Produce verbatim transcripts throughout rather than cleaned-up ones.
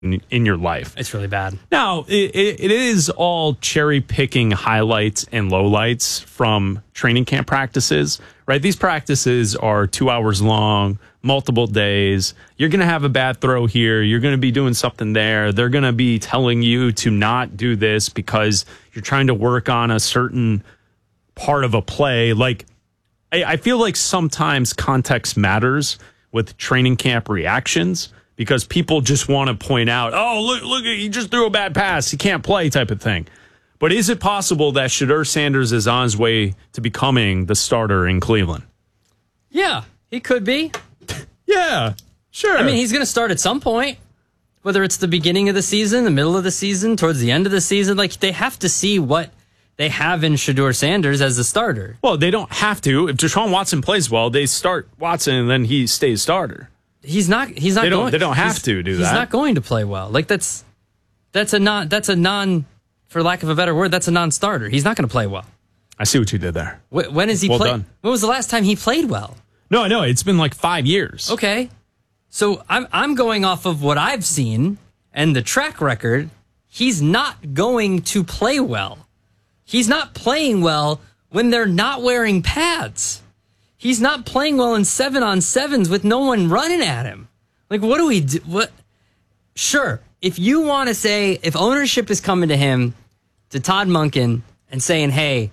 in, in your life. It's really bad. Now, it, it is all cherry-picking highlights and lowlights from training camp practices, right? These practices are two hours long, multiple days. You're going to have a bad throw here. You're going to be doing something there. They're going to be telling you to not do this because you're trying to work on a certain part of a play. Like, I, I feel like sometimes context matters with training camp reactions because people just want to point out, oh, look, look, he just threw a bad pass. He can't play type of thing. But is it possible that Shedeur Sanders is on his way to becoming the starter in Cleveland? Yeah, he could be. Yeah, sure. I mean, he's going to start at some point, whether it's the beginning of the season, the middle of the season, towards the end of the season. Like, they have to see what they have in Shedeur Sanders as a starter. Well, they don't have to. If Deshaun Watson plays well, they start Watson and then he stays starter. He's not. He's not. They don't. Going, they don't have to do he's that. He's not going to play well. Like that's that's a non. That's a non. For lack of a better word, that's a non-starter. He's not going to play well. I see what you did there. Wh- when is he well play? done. When was the last time he played well? No, I know it's been like five years. Okay, so I'm I'm going off of what I've seen and the track record. He's not going to play well. He's not playing well when they're not wearing pads. He's not playing well in seven on sevens with no one running at him. Like, what do we do? What? Sure, if you want to say, if ownership is coming to him, to Todd Monken, and saying, hey,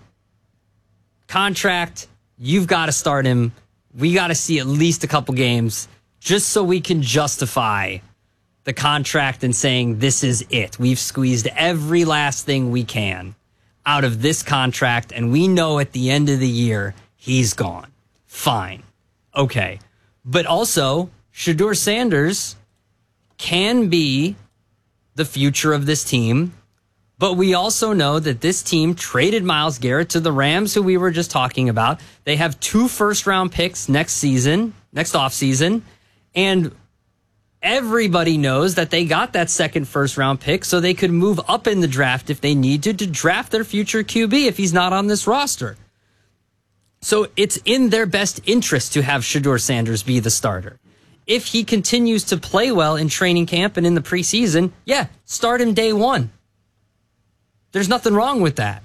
contract, you've got to start him. We got to see at least a couple games just so we can justify the contract and saying this is it. We've squeezed every last thing we can out of this contract, and we know at the end of the year he's gone. Fine. Okay. But also, Shedeur Sanders can be the future of this team. But we also know that this team traded Myles Garrett to the Rams, who we were just talking about. They have two first-round picks next season, next offseason. And everybody knows that they got that second first-round pick so they could move up in the draft if they need to, to draft their future Q B if he's not on this roster. So it's in their best interest to have Shedeur Sanders be the starter. If he continues to play well in training camp and in the preseason, yeah, start him day one. There's nothing wrong with that.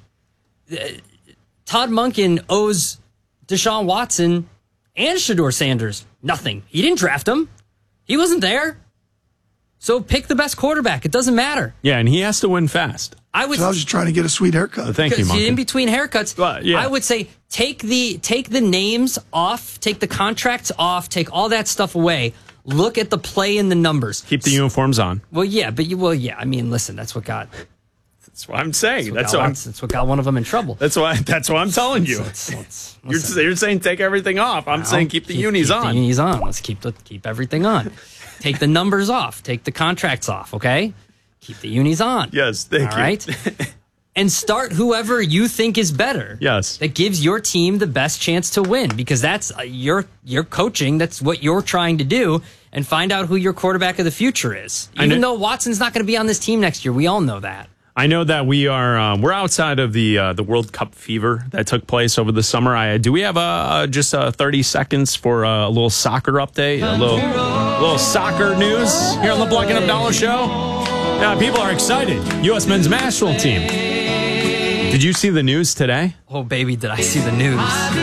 Todd Monken owes Deshaun Watson and Shedeur Sanders nothing. He didn't draft him. He wasn't there. So pick the best quarterback. It doesn't matter. Yeah, and he has to win fast. I would. So I was just trying to get a sweet haircut. Uh, thank you, Monken. In between haircuts, uh, yeah. I would say take the take the names off, take the contracts off, take all that stuff away. Look at the play and the numbers. Keep the uniforms on. Well, yeah, but you well, yeah. I mean, listen, that's what got. That's what I'm saying. That's that's what, what, got, I'm, that's what got one of them in trouble. That's why. That's what I'm telling you. Let's, let's, let's, you're, you're saying take everything off. I'm well, saying keep the keep, unis keep on. The unis on. Let's keep the keep everything on. Take the numbers off. Take the contracts off. Okay. Keep the unis on. Yes. Thank all you. All right. And start whoever you think is better. Yes. That gives your team the best chance to win because that's uh, your your coaching. That's what you're trying to do, and find out who your quarterback of the future is. Even though Watson's not going to be on this team next year, we all know that. I know that we are um, we're outside of the uh, the World Cup fever that took place over the summer. I do we have uh, uh, just uh, thirty seconds for uh, a little soccer update, a little little soccer news here on the Black and Abdallah Show. Now people are excited. U S men's national team. Did you see the news today? Oh baby, did I see the news?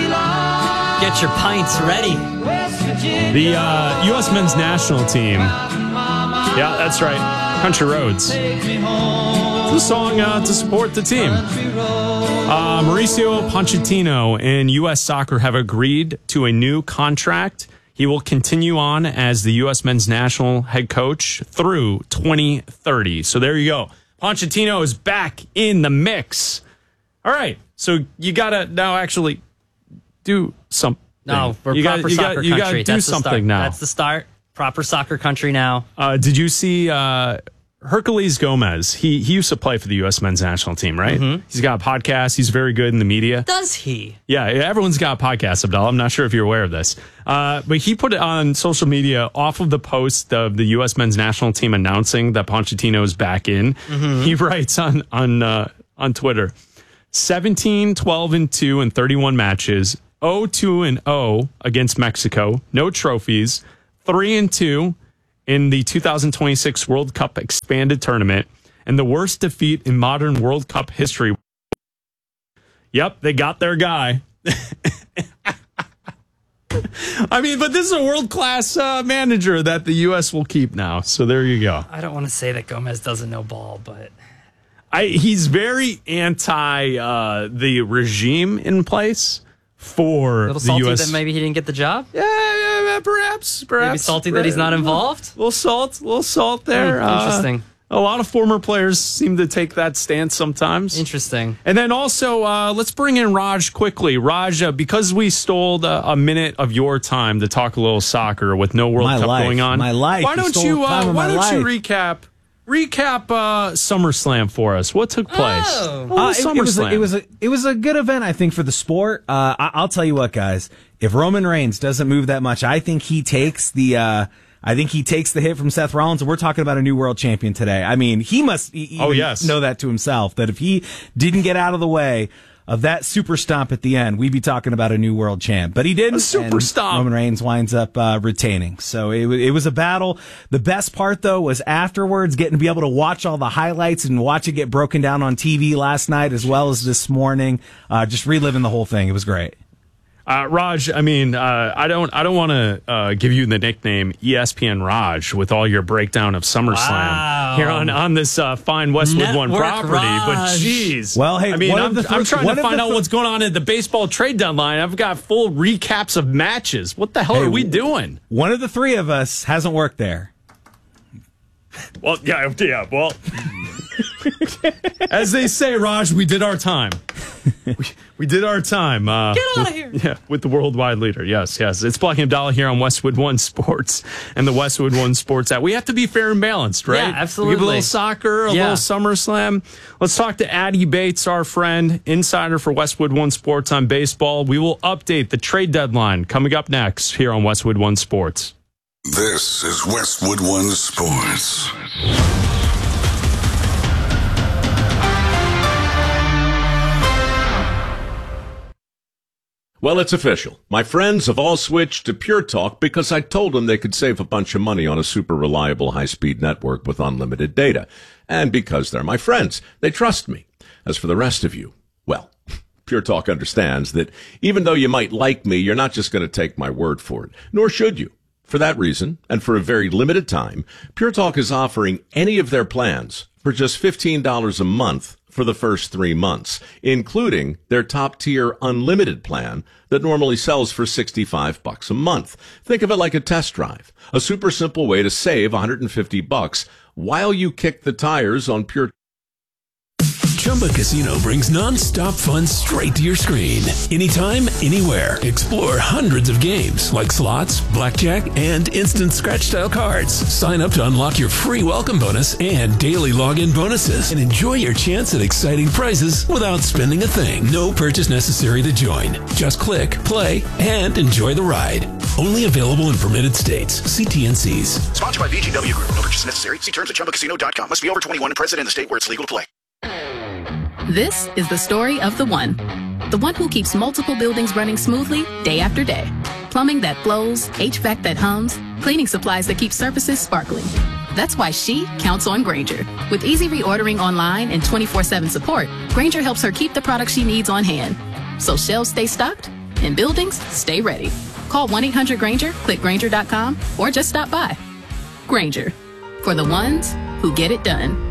Get your pints ready. The uh, U S men's national team. Yeah, that's right. Country Roads. The song uh, to support the team. Uh, Mauricio Pochettino and U S Soccer have agreed to a new contract. He will continue on as the U S men's national head coach through twenty thirty. So there you go. Pochettino is back in the mix. All right. So you got to now actually do something. No, we're you proper gotta, you soccer gotta, you country. gotta do That's something the start. now. That's the start. Proper soccer country now. Uh, did you see uh, Hercules Gomez? He he used to play for the U S men's national team, right? Mm-hmm. He's got a podcast. He's very good in the media. Does he? Yeah, everyone's got a podcast, Abdallah. I'm not sure if you're aware of this. Uh, but he put it on social media off of the post of the U S men's national team announcing that Pochettino is back in. Mm-hmm. He writes on, on, uh, on Twitter, seventeen, twelve, and two in thirty-one matches, oh two and oh against Mexico, no trophies, three and two in the two thousand twenty-six World Cup expanded tournament and the worst defeat in modern World Cup history. Yep, they got their guy. I mean, but this is a world-class uh, manager that the U S will keep now. So there you go. I don't want to say that Gomez doesn't know ball, but I, he's very anti uh, the regime in place for a little the salty U S. that maybe he didn't get the job. Yeah, yeah, yeah, perhaps, perhaps. Maybe salty that he's not involved. A little salt, a little salt there. Hmm, interesting. Uh, a lot of former players seem to take that stance sometimes. Interesting. And then also, uh, let's bring in Raj quickly. Raj, uh, because we stole a, a minute of your time to talk a little soccer with no World My Cup life, going on. my life. Why You don't stole you? time Uh, of why my don't you life. recap? Recap uh, SummerSlam for us. What took place? Oh. Oh, Uh, it, it was a, SummerSlam. it was a it was a good event, I think, for the sport. Uh, I, I'll tell you what, guys. If Roman Reigns doesn't move that much, I think he takes the. Uh, I think he takes the hit from Seth Rollins, and we're talking about a new world champion today. I mean, he must e- Oh, even yes. know that to himself, that if he didn't get out of the way of that super stomp at the end, we'd be talking about a new world champ. But he didn't. A super and stomp. Roman Reigns winds up uh, retaining. So it, wa- it was a battle. The best part, though, was afterwards getting to be able to watch all the highlights and watch it get broken down on T V last night as well as this morning. Uh, just reliving the whole thing. It was great. Uh, Raj, I mean, uh, I don't, I don't want to uh, give you the nickname E S P N Raj with all your breakdown of SummerSlam Wow. here on on this uh, fine Westwood One Network property. But Raj. geez, Well, hey, I mean, one of I'm, the th- I'm trying one to of find the out th- what's going on at the baseball trade deadline. I've got full recaps of matches. What the hell Hey, are we doing? One of the three of us hasn't worked there. Well, yeah, yeah. Well, as they say, Raj, we did our time. we, we did our time. Uh, Get out of with- here. Yeah, with the worldwide leader. Yes, yes. It's Blocking Abdallah here on Westwood One Sports and the Westwood One Sports app. We have to be fair and balanced, right? Yeah, absolutely. We give a little soccer, a Yeah. little SummerSlam. Let's talk to Addy Bates, our friend, insider for Westwood One Sports on baseball. We will update the trade deadline coming up next here on Westwood One Sports. This is Westwood One Sports. Well, it's official. My friends have all switched to Pure Talk because I told them they could save a bunch of money on a super reliable high-speed network with unlimited data. And because they're my friends, they trust me. As for the rest of you, well, Pure Talk understands that even though you might like me, you're not just going to take my word for it, nor should you. For that reason, and for a very limited time, Pure Talk is offering any of their plans for just fifteen dollars a month for the first three months, including their top-tier unlimited plan that normally sells for sixty-five bucks a month. Think of it like a test drive, a super simple way to save one hundred fifty bucks while you kick the tires on Pure. Chumba Casino brings non-stop fun straight to your screen. Anytime, anywhere. Explore hundreds of games like slots, blackjack, and instant scratch-style cards. Sign up to unlock your free welcome bonus and daily login bonuses. And enjoy your chance at exciting prizes without spending a thing. No purchase necessary to join. Just click, play, and enjoy the ride. Only available in permitted states. See T N Cs. Sponsored by V G W Group. No purchase necessary. See terms at chumba casino dot com. Must be over twenty-one and present in the state where it's legal to play. This is the story of the one. The one who keeps multiple buildings running smoothly day after day. Plumbing that flows, H V A C that hums, cleaning supplies that keep surfaces sparkling. That's why she counts on Grainger. With easy reordering online and twenty-four seven support, Grainger helps her keep the products she needs on hand. So shelves stay stocked and buildings stay ready. Call one eight hundred Grainger, click Grainger dot com, or just stop by. Grainger, for the ones who get it done.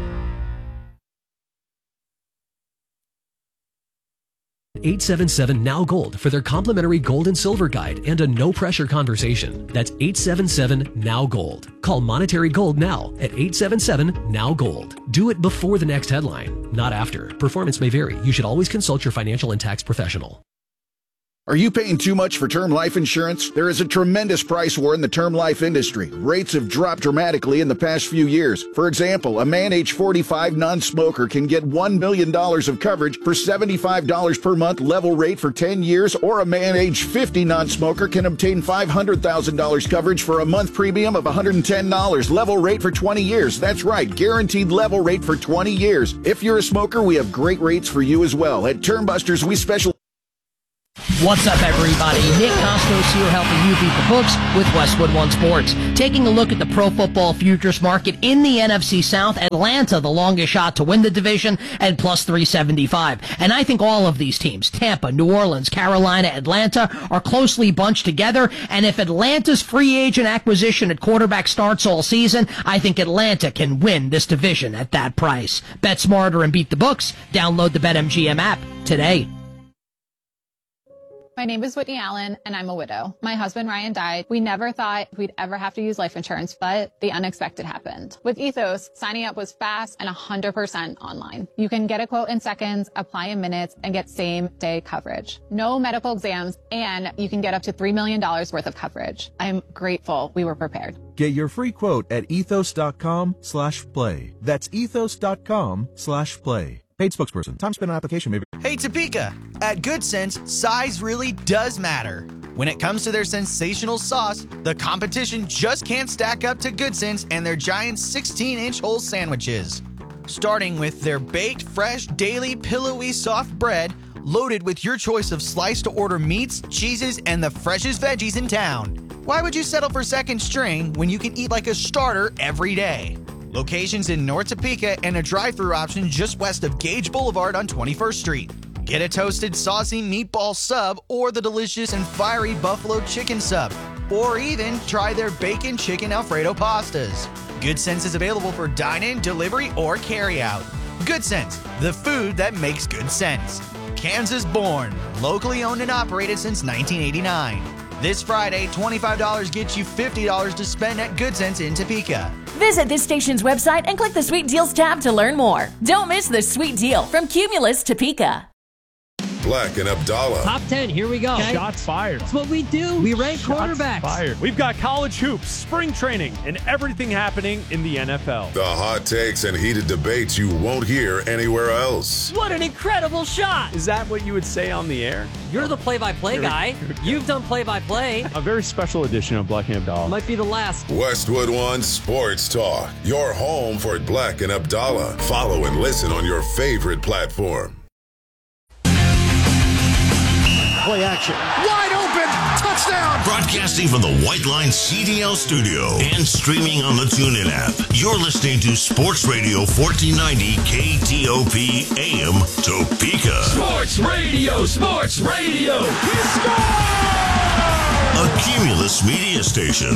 eight seven seven Now Gold for their complimentary gold and silver guide and a no-pressure conversation. That's eight seven seven Now Gold. Call Monetary Gold now at eight seven seven Now Gold. Do it before the next headline, not after. Performance may vary. You should always consult your financial and tax professional. Are you paying too much for term life insurance? There is a tremendous price war in the term life industry. Rates have dropped dramatically in the past few years. For example, a man age forty-five non-smoker can get one million dollars of coverage for seventy-five dollars per month level rate for ten years, or a man age fifty non-smoker can obtain five hundred thousand dollars coverage for a month premium of one hundred ten dollars level rate for twenty years. That's right, guaranteed level rate for twenty years. If you're a smoker, we have great rates for you as well. At Term Busters, we specialize. What's up, everybody? Nick Costos here, helping you beat the books with Westwood One Sports. Taking a look at the Pro Football Futures market in the N F C South, Atlanta, the longest shot to win the division, at plus three seventy-five. And I think all of these teams, Tampa, New Orleans, Carolina, Atlanta, are closely bunched together. And if Atlanta's free agent acquisition at quarterback starts all season, I think Atlanta can win this division at that price. Bet smarter and beat the books. Download the BetMGM app today. My name is Whitney Allen, and I'm a widow. My husband, Ryan, died. We never thought we'd ever have to use life insurance, but the unexpected happened. With Ethos, signing up was fast and one hundred percent online. You can get a quote in seconds, apply in minutes, and get same-day coverage. No medical exams, and you can get up to three million dollars worth of coverage. I'm grateful we were prepared. Get your free quote at ethos.com slash play. That's ethos.com slash play. Paid spokesperson. Time spent on application may be... Hey, Topeka. At Good Sense, size really does matter. When it comes to their sensational sauce, the competition just can't stack up to Good Sense and their giant sixteen-inch whole sandwiches. Starting with their baked, fresh, daily, pillowy, soft bread, loaded with your choice of sliced-to-order meats, cheeses, and the freshest veggies in town. Why would you settle for second string when you can eat like a starter every day? Locations in North Topeka and a drive-thru option just west of Gage Boulevard on twenty-first Street. Get a toasted, saucy meatball sub or the delicious and fiery buffalo chicken sub. Or even try their bacon chicken Alfredo pastas. Good Sense is available for dine-in, delivery, or carry-out. Good Sense, the food that makes good sense. Kansas born, locally owned and operated since nineteen eighty-nine. This Friday, twenty-five dollars gets you fifty dollars to spend at Good Sense in Topeka. Visit this station's website and click the Sweet Deals tab to learn more. Don't miss the sweet deal from Cumulus Topeka. Black and Abdallah. Top ten, here we go. Okay. Shots fired. That's what we do. We rank Shots quarterbacks. Fired. We've got college hoops, spring training, and everything happening in the N F L. The hot takes and heated debates you won't hear anywhere else. What an incredible shot. Is that what you would say on the air? You're the play-by-play guy. You've done play-by-play. A very special edition of Black and Abdallah. Might be the last. Westwood One Sports Talk. Your home for Black and Abdallah. Follow and listen on your favorite platform. Play action. Wide open. Touchdown. Broadcasting from the White Line C D L studio and streaming on the TuneIn app. You're listening to Sports Radio fourteen ninety K T O P A M Topeka. Sports Radio, Sports Radio. He scores! A Cumulus media station.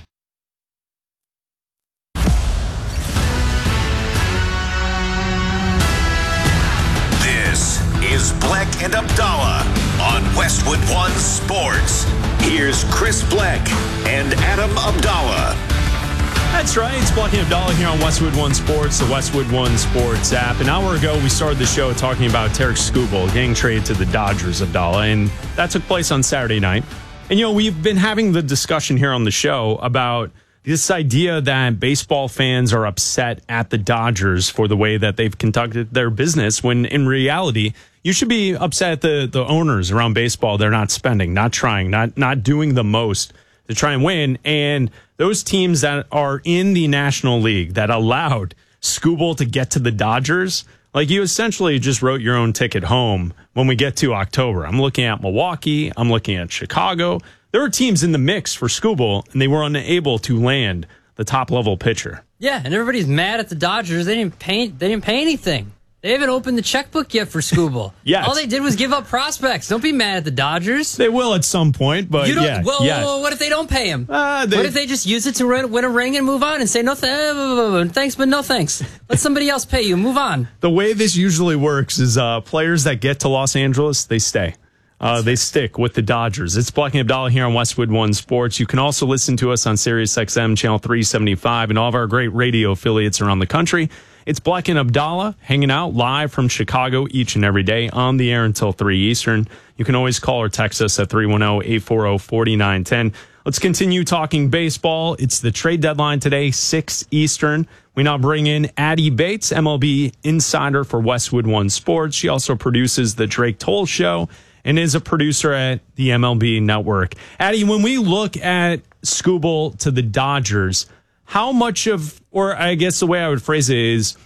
This is Black and Abdallah on Westwood One Sports. Here's Chris Black and Adam Abdallah. That's right. It's Black and Abdallah here on Westwood One Sports, the Westwood One Sports app. An hour ago, we started the show talking about Tarek Skubal getting traded to the Dodgers, Abdallah, and that took place on Saturday night. And, you know, we've been having the discussion here on the show about this idea that baseball fans are upset at the Dodgers for the way that they've conducted their business, when in reality, you should be upset at the, the owners around baseball. They're not spending, not trying, not not doing the most to try and win. And those teams that are in the National League that allowed Skubal to get to the Dodgers, like, you essentially just wrote your own ticket home when we get to October. I'm looking at Milwaukee. I'm looking at Chicago. There were teams in the mix for Skubal, and they were unable to land the top-level pitcher. Yeah, and everybody's mad at the Dodgers. They didn't pay, they didn't pay anything. They haven't opened the checkbook yet for Skubal. Yes. All they did was give up prospects. Don't be mad at the Dodgers. They will at some point, but you don't, yeah. Well, yes. well, what if they don't pay him? Uh, they, what if they just use it to win, win a ring and move on and say, no th- thanks, but no thanks. Let somebody else pay you. Move on. The way this usually works is uh, players that get to Los Angeles, they stay. Uh, they stick with the Dodgers. It's Black and Abdallah here on Westwood One Sports. You can also listen to us on Sirius X M Channel three seventy-five and all of our great radio affiliates around the country. It's Black and Abdallah hanging out live from Chicago each and every day on the air until three Eastern. You can always call or text us at three one zero, eight four zero, four nine one zero. Let's continue talking baseball. It's the trade deadline today, six Eastern. We now bring in Addie Bates, M L B insider for Westwood One Sports. She also produces the Drake Toll Show and is a producer at the M L B Network. Addie, when we look at Skubal to the Dodgers, how much of, or I guess the way I would phrase it is,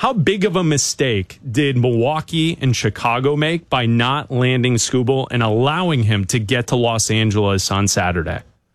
how big of a mistake did Milwaukee and Chicago make by not landing Skubal and allowing him to get to Los Angeles on Saturday?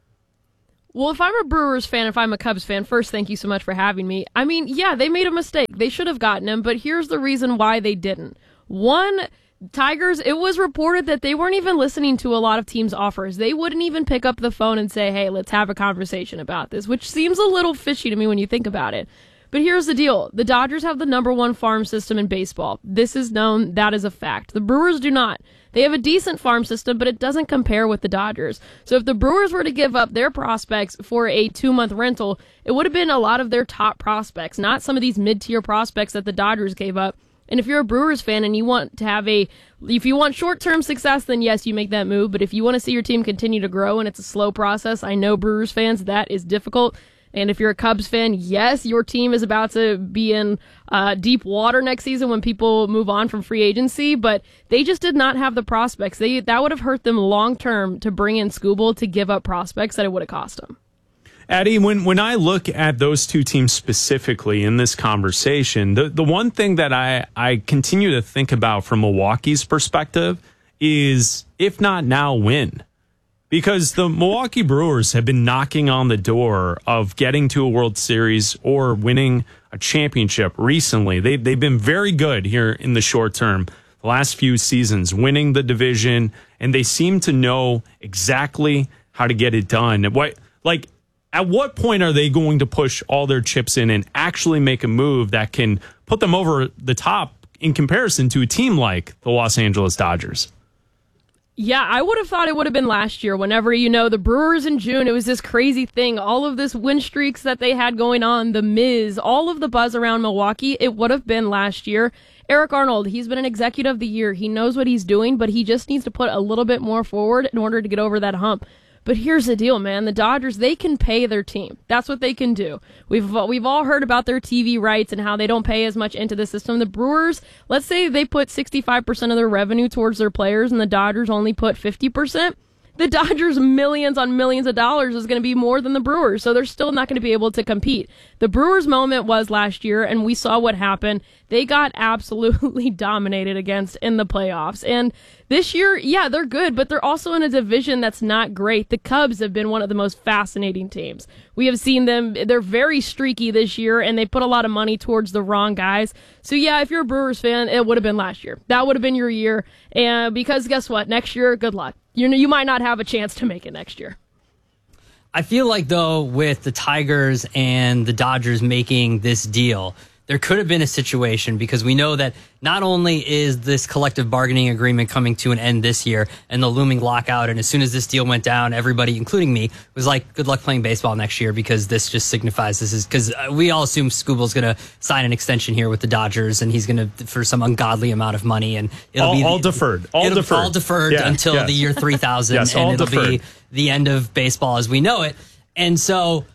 Well, if I'm a Brewers fan, if I'm a Cubs fan, first, thank you so much for having me. I mean, yeah, they made a mistake. They should have gotten him, but here's the reason why they didn't. One, Tigers, it was reported that they weren't even listening to a lot of teams' offers. They wouldn't even pick up the phone and say, hey, let's have a conversation about this, which seems a little fishy to me when you think about it. But here's the deal. The Dodgers have the number one farm system in baseball. This is known. That is a fact. The Brewers do not. They have a decent farm system, but it doesn't compare with the Dodgers. So if the Brewers were to give up their prospects for a two-month rental, it would have been a lot of their top prospects, not some of these mid-tier prospects that the Dodgers gave up. And if you're a Brewers fan and you want to have a, if you want short-term success, then yes, you make that move. But if you want to see your team continue to grow and it's a slow process, I know Brewers fans, that is difficult. And if you're a Cubs fan, yes, your team is about to be in uh, deep water next season when people move on from free agency, but they just did not have the prospects. They That would have hurt them long-term to bring in Skubal to give up prospects that it would have cost them. Addie, when, when I look at those two teams specifically in this conversation, the, the one thing that I, I continue to think about from Milwaukee's perspective is, if not now, when? Because the Milwaukee Brewers have been knocking on the door of getting to a World Series or winning a championship recently. They, they've been very good here in the short term, the last few seasons, winning the division, and they seem to know exactly how to get it done. What, like, at what point are they going to push all their chips in and actually make a move that can put them over the top in comparison to a team like the Los Angeles Dodgers? Yeah, I would have thought it would have been last year. Whenever, you know, the Brewers in June, it was this crazy thing. All of this win streaks that they had going on, the Miz, all of the buzz around Milwaukee, it would have been last year. Eric Arnold, he's been an executive of the year. He knows what he's doing, but he just needs to put a little bit more forward in order to get over that hump. But here's the deal, man. The Dodgers, they can pay their team. That's what they can do. We've we've all heard about their T V rights and how they don't pay as much into the system. The Brewers, let's say they put sixty-five percent of their revenue towards their players and the Dodgers only put fifty percent. The Dodgers' millions on millions of dollars is going to be more than the Brewers, so they're still not going to be able to compete. The Brewers' moment was last year, and we saw what happened. They got absolutely dominated against in the playoffs. And this year, yeah, they're good, but they're also in a division that's not great. The Cubs have been one of the most fascinating teams. We have seen them. They're very streaky this year, and they put a lot of money towards the wrong guys. So, yeah, if you're a Brewers fan, it would have been last year. That would have been your year. And because guess what? Next year, good luck. You know, you might not have a chance to make it next year. I feel like, though, with the Tigers and the Dodgers making this deal, there could have been a situation because we know that not only is this collective bargaining agreement coming to an end this year and the looming lockout, and as soon as this deal went down, everybody, including me, was like, good luck playing baseball next year because this just signifies this is because we all assume Skubal's going to sign an extension here with the Dodgers and he's going to for some ungodly amount of money and it'll all, be all deferred, all it'll deferred, all deferred yeah, until yes. the year three thousand yes, and it'll deferred. be the end of baseball as we know it. And so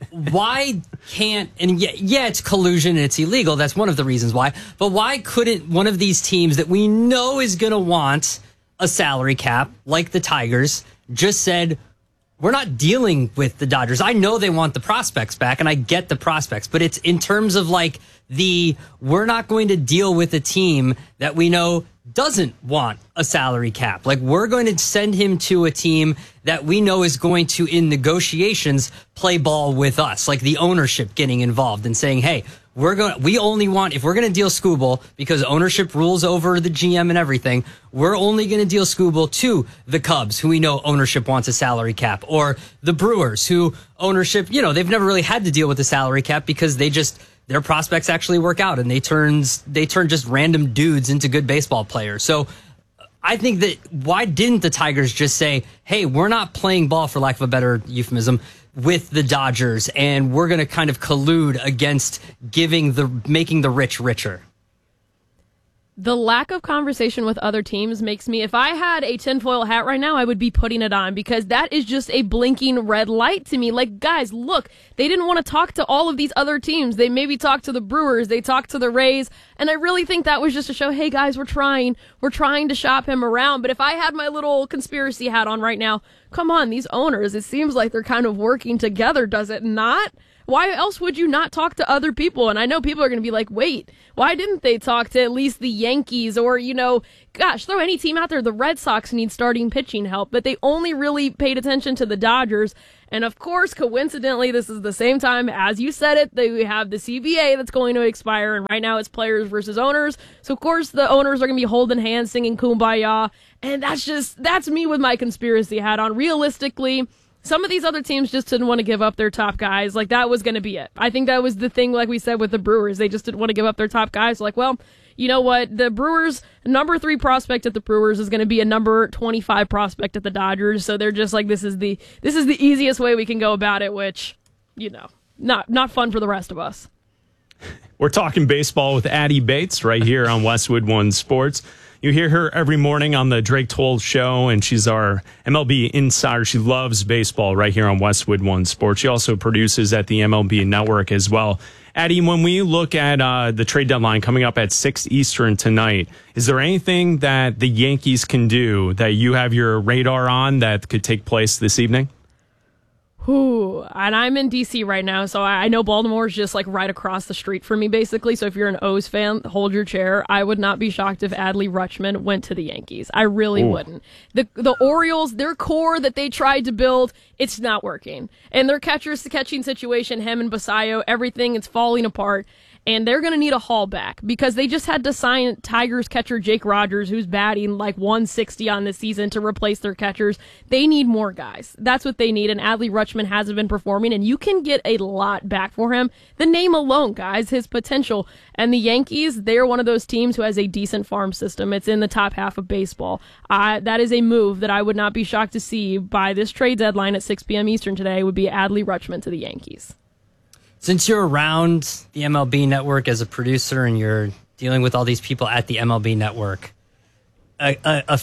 why can't, and yeah, yeah, it's collusion and it's illegal. That's one of the reasons why. But why couldn't one of these teams that we know is going to want a salary cap, like the Tigers, just said, we're not dealing with the Dodgers. I know they want the prospects back, and I get the prospects, but it's in terms of like the, we're not going to deal with a team that we know doesn't want a salary cap. Like, we're going to send him to a team that we know is going to, in negotiations, play ball with us. Like the ownership getting involved and saying, hey, we're going we only want, if we're going to deal Skubal, because ownership rules over the G M and everything, we're only going to deal Skubal to the Cubs, who we know ownership wants a salary cap, or the Brewers, who ownership, you know, they've never really had to deal with the salary cap because they just, their prospects actually work out and they turns they turn just random dudes into good baseball players. So I think that why didn't the Tigers just say, hey, we're not playing ball, for lack of a better euphemism, with the Dodgers, and we're going to kind of collude against giving the making the rich richer? The lack of conversation with other teams makes me, if I had a tinfoil hat right now, I would be putting it on because that is just a blinking red light to me. Like, guys, look, they didn't want to talk to all of these other teams. They maybe talked to the Brewers, they talked to the Rays, and I really think that was just to show, hey, guys, we're trying. We're trying to shop him around. But if I had my little conspiracy hat on right now, come on, these owners, it seems like they're kind of working together, does it not? why else would you not talk to other people? And I know people are going to be like, wait, why didn't they talk to at least the Yankees or, you know, gosh, throw any team out there. The Red Sox need starting pitching help, but they only really paid attention to the Dodgers. And of course, coincidentally, this is the same time, as you said it, they have the C B A that's going to expire, and right now it's players versus owners. So of course the owners are going to be holding hands, singing Kumbaya, and that's just, that's me with my conspiracy hat on. Realistically, some of these other teams just didn't want to give up their top guys. Like, that was going to be it. I think that was the thing, like we said, with the Brewers. They just didn't want to give up their top guys. Like, well, you know what? The Brewers, number three prospect at the Brewers is going to be a number twenty-five prospect at the Dodgers. So they're just like, this is the this is the easiest way we can go about it, which, you know, not not fun for the rest of us. We're talking baseball with Addie Bates right here on Westwood One Sports. You hear her every morning on the Drake Toll Show, and she's our M L B insider. She loves baseball right here on Westwood One Sports. She also produces at the M L B Network as well. Addie, when we look at uh, the trade deadline coming up at six Eastern tonight, is there anything that the Yankees can do that you have your radar on that could take place this evening? Ooh, and I'm in D C right now, so I know Baltimore's just like right across the street from me, basically. So if you're an O's fan, hold your chair. I would not be shocked if Adley Rutschman went to the Yankees. I really Ooh. wouldn't. The the Orioles, their core that they tried to build, it's not working. And their catcher's catching situation, him and Basayo, everything, it's falling apart. And they're going to need a haul back because they just had to sign Tigers catcher Jake Rogers, who's batting like one sixty on the season, to replace their catchers. They need more guys. That's what they need. And Adley Rutschman hasn't been performing, and you can get a lot back for him. The name alone, guys, his potential. And the Yankees, they're one of those teams who has a decent farm system. It's in the top half of baseball. Uh, that is a move that I would not be shocked to see by this trade deadline at six p.m. Eastern today would be Adley Rutschman to the Yankees. Since you're around the M L B Network as a producer and you're dealing with all these people at the M L B Network, a, a, a,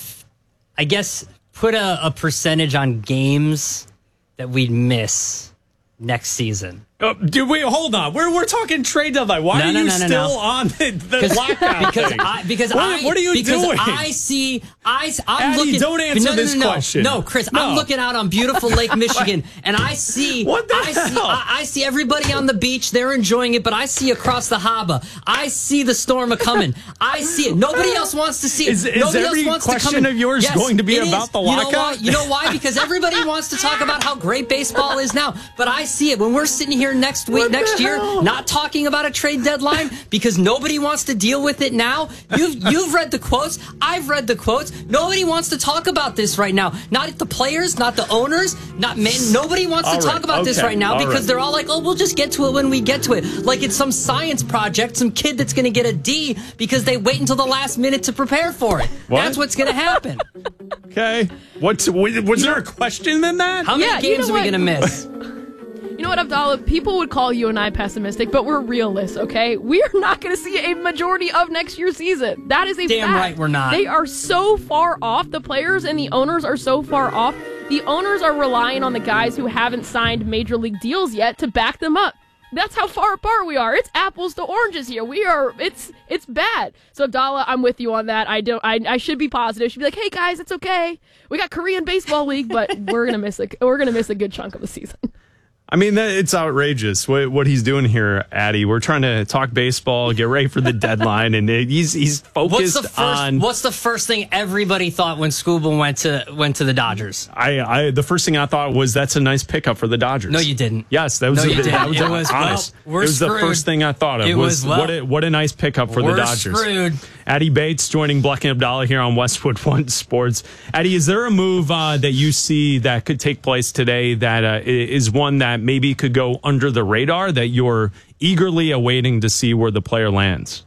I guess put a, a percentage on games that we'd miss next season. Uh, dude, wait, hold on. We're we're talking trade deadline. Why no, are no, you no, no, still no. on the, the lockout because thing? I because what, I what are you because doing? I see I I'm Addie, looking. don't answer no, no, this no, no. question. No, Chris, no. I'm looking out on beautiful Lake Michigan, and I see what the I hell? see I, I see everybody on the beach. They're enjoying it, but I see across the harbor. I see the storm a coming. I see it. Nobody else wants to see it. Is, is Nobody every else wants question to come in. of yours Yes, going to be it about is. the You know lockout? why? You know why? Because everybody wants to talk about how great baseball is now. But I see it when we're sitting here next week, What next year, hell? not talking about a trade deadline because nobody wants to deal with it now. You've you've read the quotes. I've read the quotes. Nobody wants to talk about this right now. Not the players, not the owners, not man. Nobody wants All to right, talk about this okay, right now all because right. they're all like, oh, we'll just get to it when we get to it. Like it's some science project, some kid that's going to get a D because they wait until the last minute to prepare for it. What? That's what's going to happen. Okay. What's was, was there a question in that? How many Yeah, you games know are we what? going to miss? You know what, Abdallah? People would call you and I pessimistic, but we're realists, okay? We are not going to see a majority of next year's season. That is a Damn fact. right we're not. They are so far off. The players and the owners are so far off. The owners are relying on the guys who haven't signed major league deals yet to back them up. That's how far apart we are. It's apples to oranges here. We are. It's it's bad. So Abdallah, I'm with you on that. I don't. I, I should be positive. Should be like, hey guys, it's okay. We got Korean baseball league, but we're gonna miss a we're gonna miss a good chunk of the season. I mean, that, it's outrageous what, what he's doing here, Addie. We're trying to talk baseball, get ready for the deadline, and it, he's he's focused What's the first, on. What's the first thing everybody thought when Scooble went to went to the Dodgers? I, I the first thing I thought was that's a nice pickup for the Dodgers. No, you didn't. Yes, that was. No, a, you didn't. That was, It was, honest. well, we're it was screwed. the first thing I thought of. It was, well, what a what a nice pickup for we're the Dodgers. Screwed. Addie Bates joining Black and Abdallah here on Westwood One Sports. Addie, is there a move uh, that you see that could take place today that uh, is one that maybe could go under the radar that you're eagerly awaiting to see where the player lands?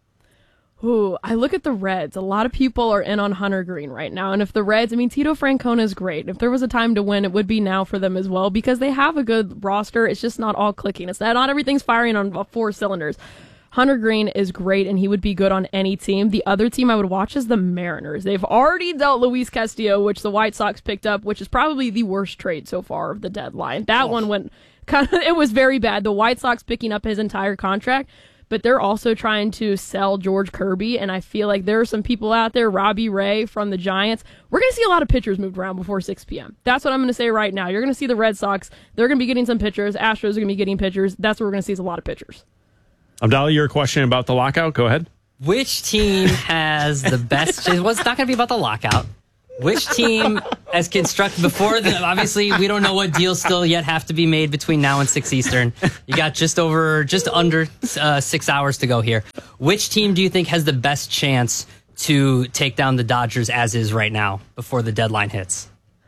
Ooh, I look at the Reds. A lot of people are in on Hunter Green right now. And if the Reds, I mean, Tito Francona is great. If there was a time to win, it would be now for them as well because they have a good roster. It's just not all clicking. It's not, not everything's firing on four cylinders. Hunter Green is great, and he would be good on any team. The other team I would watch is the Mariners. They've already dealt Luis Castillo, which the White Sox picked up, which is probably the worst trade so far of the deadline. That oh. one went kind of, it was very bad. The White Sox picking up his entire contract. but they're also trying to sell George Kirby, and I feel like there are some people out there, Robbie Ray from the Giants. We're going to see a lot of pitchers moved around before six p.m. That's what I'm going to say right now. You're going to see the Red Sox. They're going to be getting some pitchers. Astros are going to be getting pitchers. That's what we're going to see is a lot of pitchers. Abdallah, your question about the lockout? Go ahead. Which team has the best? Well, it's not going to be about the lockout. Which team has constructed before the, obviously we don't know what deals still yet have to be made between now and six Eastern. You got just over, just under uh, six hours to go here. Which team do you think has the best chance to take down the Dodgers as is right now before the deadline hits?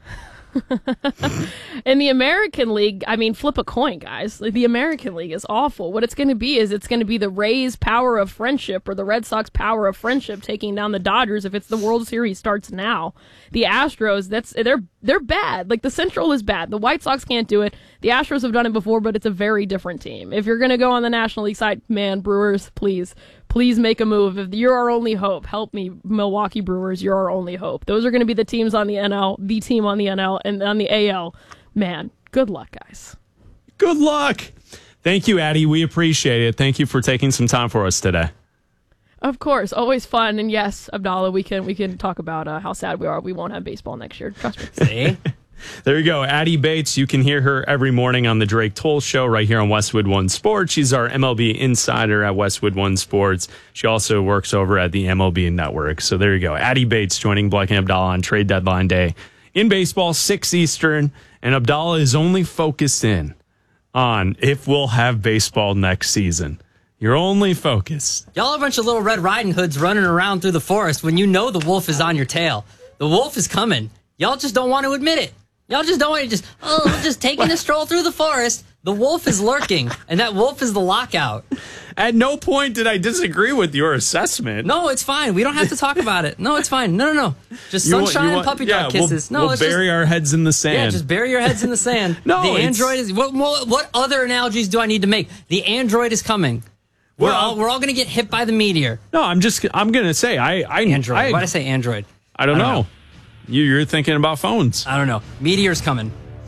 In the American League, I mean, flip a coin, guys. Like, the American League is awful. What it's going to be is it's going to be the Rays' power of friendship or the Red Sox power of friendship taking down the Dodgers if it's the World Series starts now. The Astros, that's they're they're bad. Like, the Central is bad. The White Sox can't do it. The Astros have done it before, but it's a very different team. If you're going to go on the National League side, man, Brewers, please. Please make a move. If you're our only hope, help me, Milwaukee Brewers. You're our only hope. Those are going to be the teams on the N L, the team on the N L, and on the A L. Man, good luck, guys. Good luck. Thank you, Addie. We appreciate it. Thank you for taking some time for us today. Of course, always fun. And yes, Abdallah, we can we can talk about uh, how sad we are. We won't have baseball next year. Trust me. See? There you go. Addie Bates. You can hear her every morning on the Drake Toll Show right here on Westwood One Sports. She's our M L B insider at Westwood One Sports. She also works over at the M L B Network. So there you go. Addie Bates joining Black and Abdallah on trade deadline day in baseball, six Eastern. And Abdallah is only focused in on if we'll have baseball next season. You're only focused. Y'all are a bunch of little Red Riding Hoods running around through the forest when you know the wolf is on your tail. The wolf is coming. Y'all just don't want to admit it. Y'all just don't want to just, oh, we're just taking a stroll through the forest. The wolf is lurking, and that wolf is the lockout. At no point did I disagree with your assessment. No, it's fine. We don't have to talk about it. No, it's fine. No, no, no. Just You want- sunshine you want- and puppy yeah, dog kisses. We'll, no, we'll it's bury just, our heads in the sand. yeah, just bury your heads in the sand. No, the it's- android is. What, what, what other analogies do I need to make? The android is coming. We're Well- all we're all gonna get hit by the meteor. No, I'm just, I'm going to say, I, I, Android. I, Why'd I say android? I don't, I don't know. know. You, you're thinking about phones. I don't know. Meteor's coming.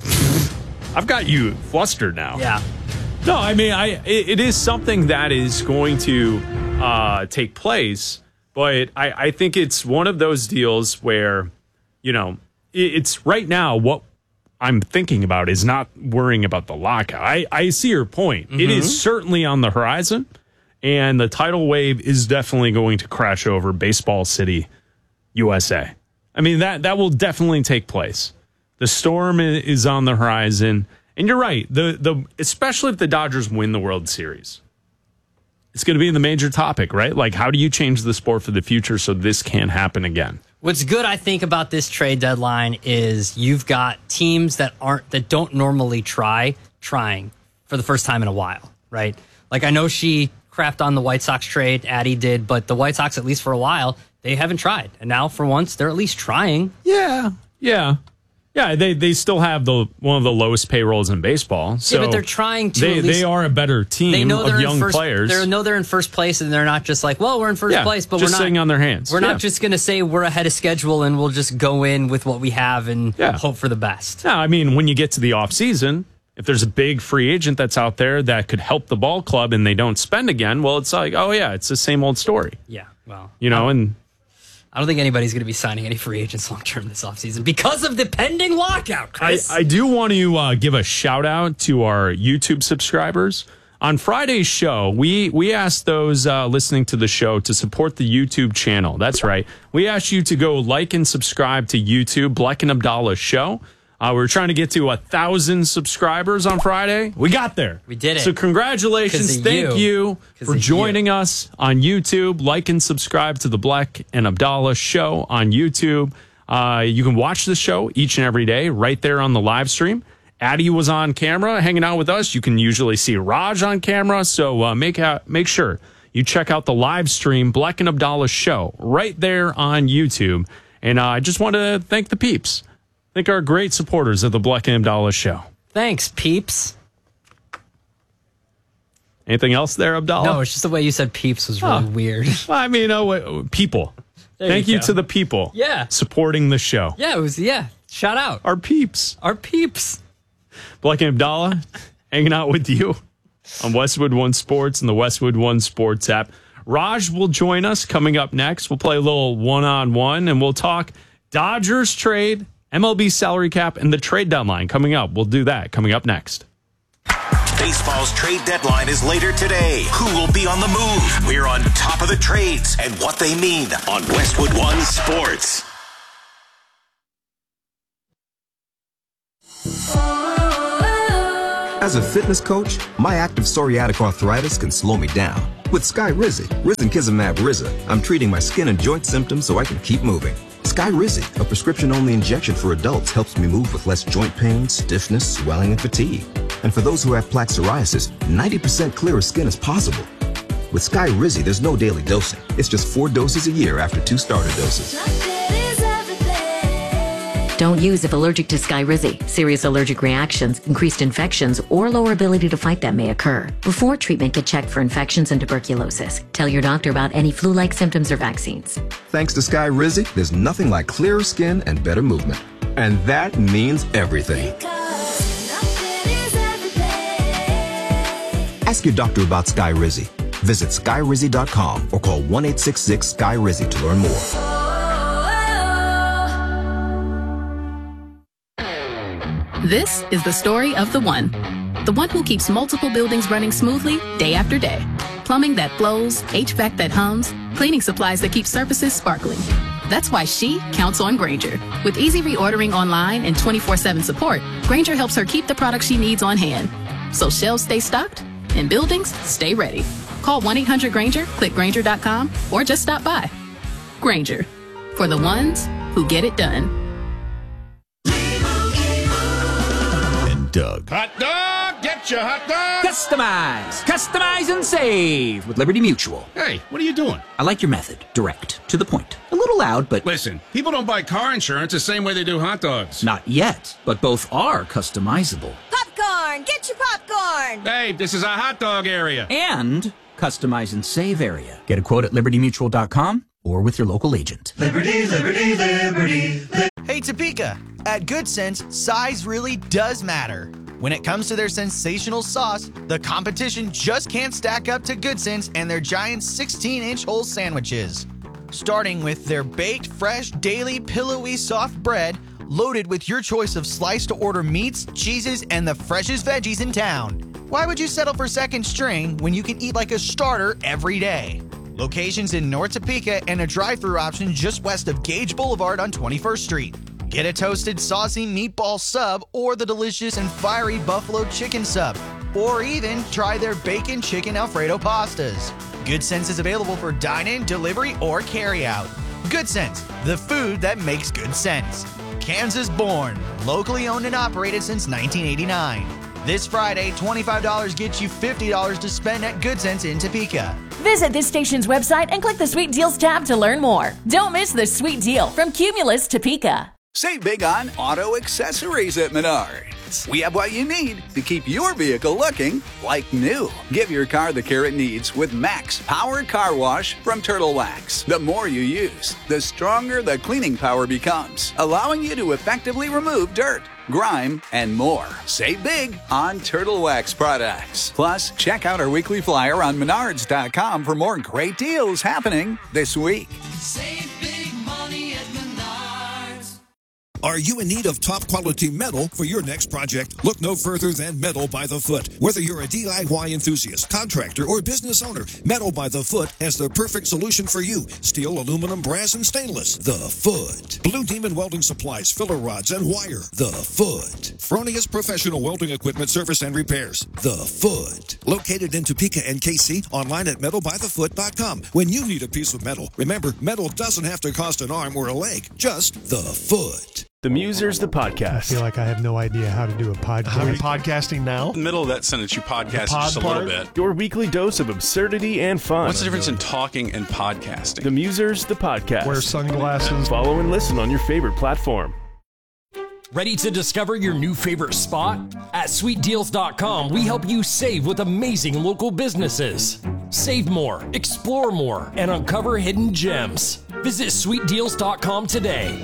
I've got you flustered now. Yeah. No, I mean, I it, it is something that is going to uh, take place, but I, I think it's one of those deals where, you know, it, it's right now what I'm thinking about is not worrying about the lockout. I, I see your point. Mm-hmm. It is certainly on the horizon, and the tidal wave is definitely going to crash over Baseball City, U S A. I mean, that, that will definitely take place. The storm is on the horizon. And you're right. The the especially if the Dodgers win the World Series, it's going to be the major topic, right? Like, how do you change the sport for the future so this can't happen again? What's good, I think, about this trade deadline is you've got teams that aren't that don't normally try trying for the first time in a while, right? Like, I know she crapped on the White Sox trade, Addie did, but the White Sox, at least for a while, they haven't tried, and now for once, they're at least trying. Yeah, yeah. Yeah, they, they still have the one of the lowest payrolls in baseball. So yeah, but they're trying to. They at least, they are a better team they know they're of young in first, players. They know they're in first place, and they're not just like, well, we're in first Yeah, place, but just we're not sitting on their hands. We're Yeah. not just going to say we're ahead of schedule and we'll just go in with what we have and Yeah. hope for the best. No, I mean, when you get to the offseason, if there's a big free agent that's out there that could help the ball club and they don't spend again, well, it's like, oh, yeah, it's the same old story. Yeah, well, You know, and I don't think anybody's going to be signing any free agents long term this offseason because of the pending lockout, I, Chris. I do want to uh, give a shout out to our YouTube subscribers. On Friday's show, we, we asked those uh, listening to the show to support the YouTube channel. That's right. We asked you to go like and subscribe to YouTube, Black and Abdallah Show. Uh, we were trying to get to a thousand subscribers on Friday. We got there. We did it. So congratulations. 'Cause of Thank you. you, 'Cause for of joining us on YouTube. Like and subscribe to the Black and Abdallah Show on YouTube. Uh, you can watch the show each and every day right there on the live stream. Addie was on camera hanging out with us. You can usually see Raj on camera. So uh, make out, make sure you check out the live stream, Black and Abdallah Show, right there on YouTube. And uh, I just want to thank the peeps. Thank our great supporters of the Black and Abdallah Show. Thanks, peeps. Anything else there, Abdallah? No, it's just the way you said peeps was really Oh. weird. Well, I mean, oh, wait, people. There Thank you you, go. to the people. Yeah. Supporting the show. Yeah, it was, yeah. Shout out. Our peeps. Our peeps. Black and Abdallah hanging out with you on Westwood One Sports and the Westwood One Sports app. Raj will join us coming up next. We'll play a little one-on-one, and we'll talk Dodgers trade, M L B salary cap, and the trade deadline coming up. We'll do that coming up next. Baseball's trade deadline is later today. Who will be on the move? We're on top of the trades and what they mean on Westwood One Sports. As a fitness coach, my active psoriatic arthritis can slow me down. With Skyrizi, Risankizumab Riza, I'm treating my skin and joint symptoms so I can keep moving. Skyrizi, a prescription-only injection for adults, helps me move with less joint pain, stiffness, swelling, and fatigue. And for those who have plaque psoriasis, ninety percent clearer skin is possible. With Skyrizi, there's no daily dosing. It's just four doses a year after two starter doses. Don't use if allergic to Skyrizi. Serious allergic reactions, increased infections, or lower ability to fight them may occur. Before treatment, get checked for infections and tuberculosis. Tell your doctor about any flu-like symptoms or vaccines. Thanks to Skyrizi, there's nothing like clearer skin and better movement. And that means everything. Ask your doctor about Skyrizi. Visit Skyrizi dot com or call one eight six six Skyrizi to learn more. This is the story of the one. The one who keeps multiple buildings running smoothly day after day. Plumbing that flows, H V A C that hums, cleaning supplies that keep surfaces sparkling. That's why she counts on Grainger. With easy reordering online and twenty-four seven support, Grainger helps her keep the products she needs on hand. So shelves stay stocked and buildings stay ready. Call one eight hundred Grainger, click Grainger dot com, or just stop by. Grainger, for the ones who get it done. Doug. Hot dog! Get your hot dog! Customize! Customize and save with Liberty Mutual. Hey, what are you doing? I like your method. Direct. To the point. A little loud, but... Listen, people don't buy car insurance the same way they do hot dogs. Not yet, but both are customizable. Popcorn! Get your popcorn! Hey, this is a hot dog area. And customize and save area. Get a quote at liberty mutual dot com or with your local agent. Liberty, liberty, liberty, liberty. Hey, Topeka. At Good Sense, size really does matter. When it comes to their sensational sauce, the competition just can't stack up to Good Sense and their giant sixteen-inch whole sandwiches. Starting with their baked, fresh, daily, pillowy, soft bread, loaded with your choice of sliced-to-order meats, cheeses, and the freshest veggies in town. Why would you settle for second string when you can eat like a starter every day? Locations in North Topeka and a drive-thru option just west of Gage Boulevard on twenty-first Street. Get a toasted, saucy meatball sub or the delicious and fiery buffalo chicken sub. Or even try their bacon chicken Alfredo pastas. Good Sense is available for dine-in, delivery, or carry-out. Good Sense, the food that makes good sense. Kansas born, locally owned and operated since nineteen eighty-nine. This Friday, twenty-five dollars gets you fifty dollars to spend at Good Sense in Topeka. Visit this station's website and click the Sweet Deals tab to learn more. Don't miss the sweet deal from Cumulus Topeka. Save big on auto accessories at Menards. We have what you need to keep your vehicle looking like new. Give your car the care it needs with Max Powered Car Wash from Turtle Wax. The more you use, the stronger the cleaning power becomes, allowing you to effectively remove dirt, grime, and more. Save big on Turtle Wax products. Plus, check out our weekly flyer on menards dot com for more great deals happening this week. Save big money at Menards. Are you in need of top quality metal for your next project? Look no further than Metal by the Foot. Whether you're a D I Y enthusiast, contractor, or business owner, Metal by the Foot has the perfect solution for you. Steel, aluminum, brass, and stainless. The Foot. Blue Demon Welding Supplies, filler rods, and wire. The Foot. Fronius Professional Welding Equipment Service and Repairs. The Foot. Located in Topeka and K C, online at metal by the foot dot com. When you need a piece of metal, remember, metal doesn't have to cost an arm or a leg. Just the Foot. The Musers, the podcast. I feel like I have no idea how to do a podcast. How are you podcasting now? In the middle of that sentence, you podcast pod just a part? little bit. Your weekly dose of absurdity and fun. What's the difference in talking and podcasting? The Musers, the podcast. Wear sunglasses. Follow and listen on your favorite platform. Ready to discover your new favorite spot? At sweet deals dot com, we help you save with amazing local businesses. Save more, explore more, and uncover hidden gems. Visit sweet deals dot com today.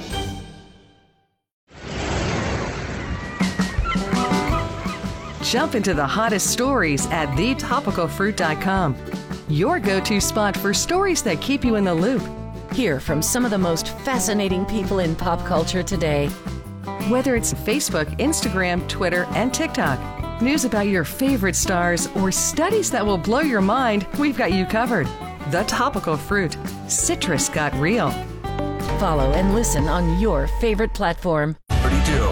Jump into the hottest stories at the topical fruit dot com. Your go-to spot for stories that keep you in the loop. Hear from some of the most fascinating people in pop culture today. Whether it's Facebook, Instagram, Twitter, and TikTok, news about your favorite stars, or studies that will blow your mind, we've got you covered. The Topical Fruit. Citrus got real. Follow and listen on your favorite platform. thirty-two.